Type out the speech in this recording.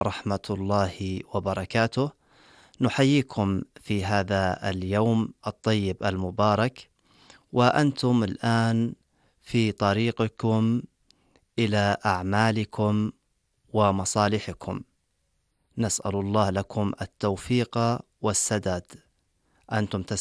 ورحمة الله وبركاته. نحييكم في هذا اليوم الطيب المبارك، وأنتم الآن في طريقكم إلى أعمالكم ومصالحكم. نسأل الله لكم التوفيق والسداد. أنتم